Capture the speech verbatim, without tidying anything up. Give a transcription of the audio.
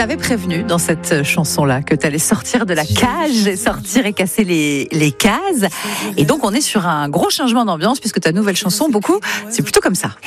t'avais prévenu dans cette chanson-là que t'allais sortir de la cage et sortir et casser les, les cases. Et donc, on est sur un gros changement d'ambiance puisque ta nouvelle chanson, beaucoup, c'est plutôt comme ça.